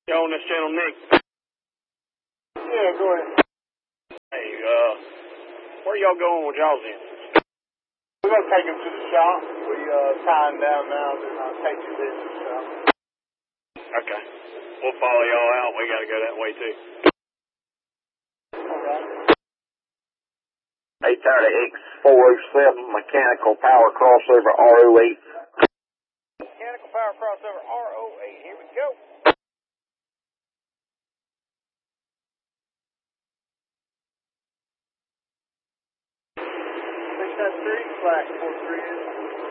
You on this channel, Nick? Yeah, go ahead. Hey, where y'all going with y'all's in? We're going to take him to the shop. We tie him down now, then I'll take him to the shop. Okay. We'll follow y'all out. We got to go that way, too. All right. 830X407 mechanical power crossover RO8. Mechanical power crossover RO8. Here we go. 693/43.